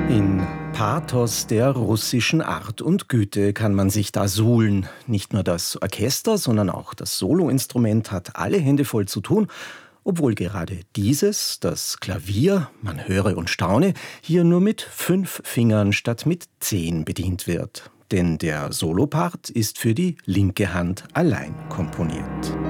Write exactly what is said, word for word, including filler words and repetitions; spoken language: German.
In Pathos der russischen Art und Güte kann man sich da suhlen. Nicht nur das Orchester, sondern auch das Soloinstrument hat alle Hände voll zu tun, obwohl gerade dieses, das Klavier, man höre und staune, hier nur mit fünf Fingern statt mit zehn bedient wird. Denn der Solopart ist für die linke Hand allein komponiert.